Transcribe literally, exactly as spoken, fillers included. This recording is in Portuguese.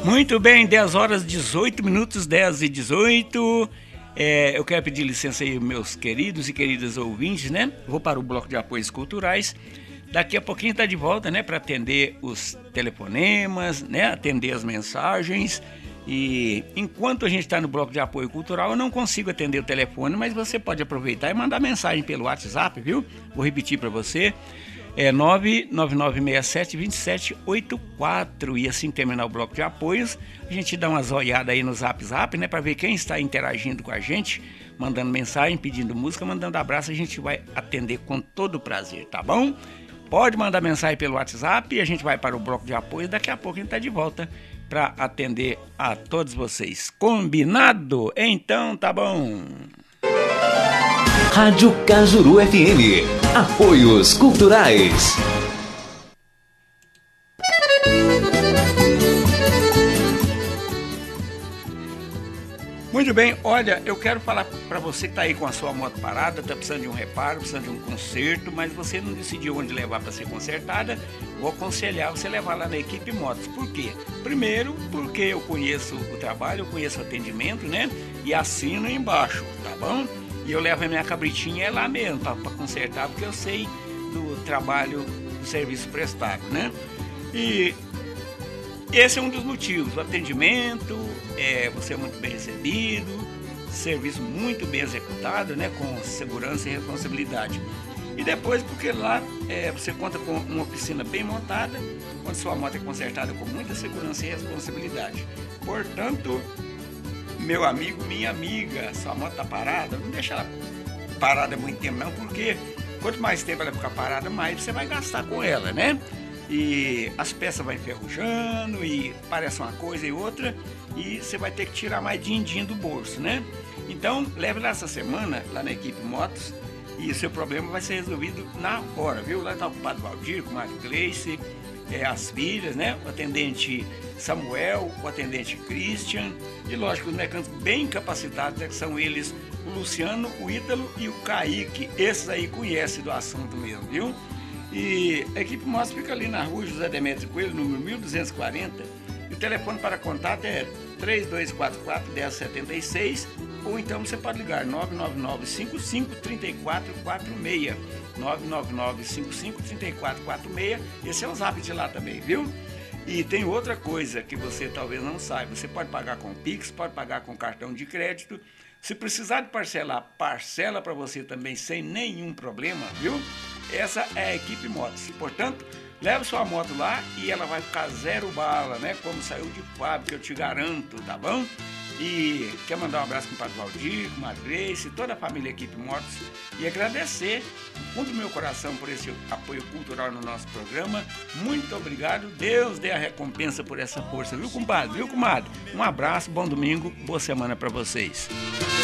Muito bem, dez horas, dezoito minutos, dez e dezoito. É, eu quero pedir licença aí, meus queridos e queridas ouvintes, né? Vou para o bloco de apoios culturais. Daqui a pouquinho está de volta, né? Para atender os telefonemas, né? Atender as mensagens. E enquanto a gente está no bloco de apoio cultural, eu não consigo atender o telefone, mas você pode aproveitar e mandar mensagem pelo WhatsApp, viu? Vou repetir para você. É nove nove nove seis sete dois sete oito quatro. E assim que terminar o bloco de apoios, a gente dá uma zoiada aí no Zap Zap, né? Para ver quem está interagindo com a gente, mandando mensagem, pedindo música, mandando abraço. A gente vai atender com todo prazer, tá bom? Pode mandar mensagem pelo WhatsApp e a gente vai para o bloco de apoios. Daqui a pouco a gente está de volta para atender a todos vocês. Combinado? Então tá bom. Rádio Cajuru F M. Apoios culturais. Muito bem, olha, eu quero falar para você que está aí com a sua moto parada, está precisando de um reparo, precisando de um conserto, mas você não decidiu onde levar para ser consertada. Vou aconselhar você levar lá na Equipe Motos. Por quê? Primeiro, porque eu conheço o trabalho, eu conheço o atendimento, né? E assino embaixo, tá bom? E eu levo a minha cabritinha lá mesmo para consertar, porque eu sei do trabalho, do serviço prestado, né? E esse é um dos motivos, o atendimento, é, você é muito bem recebido, serviço muito bem executado, né, com segurança e responsabilidade. E depois porque lá é, você conta com uma oficina bem montada, onde sua moto é consertada com muita segurança e responsabilidade. Portanto, meu amigo, minha amiga, sua moto está parada, não deixa ela parada muito tempo não, porque quanto mais tempo ela ficar parada, mais você vai gastar com ela, né? E as peças vão enferrujando e parece uma coisa e outra e você vai ter que tirar mais din-din do bolso, né? Então, leve lá essa semana, lá na Equipe Motos, e o seu problema vai ser resolvido na hora, viu? Lá está o Padre Valdir, com a Gleice, é, as filhas, né? O atendente Samuel, o atendente Christian e, lógico, os mecânicos bem capacitados, que são eles o Luciano, o Ítalo e o Kaique. Esses aí conhecem do assunto mesmo, viu? E a Equipe Motos fica ali na rua José Demetrio Coelho, número mil duzentos e quarenta. E o telefone para contato é três dois quatro quatro, um zero sete seis. Ou então você pode ligar nove nove nove, cinco cinco três quatro quatro seis. nove nove nove, cinco cinco três quatro quatro seis. Esse é o zap de lá também, viu? E tem outra coisa que você talvez não saiba. Você pode pagar com Pix, pode pagar com cartão de crédito. Se precisar de parcelar, parcela para você também sem nenhum problema, viu? Essa é a Equipe Motos. Portanto, leve sua moto lá e ela vai ficar zero bala, né? Como saiu de fábrica, eu te garanto, tá bom? E quero mandar um abraço com o Padre Valdir, com a Grace, toda a família Equipe Motos e agradecer do fundo do meu coração por esse apoio cultural no nosso programa. Muito obrigado. Deus dê a recompensa por essa força, viu, compadre? Viu, comadre? Um abraço, bom domingo, boa semana para vocês.